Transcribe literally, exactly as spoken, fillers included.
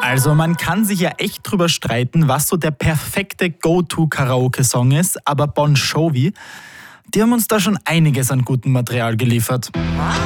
Also man kann sich ja echt drüber streiten, was so der perfekte Go-To-Karaoke-Song ist, aber Bon Jovi, die haben uns da schon einiges an gutem Material geliefert.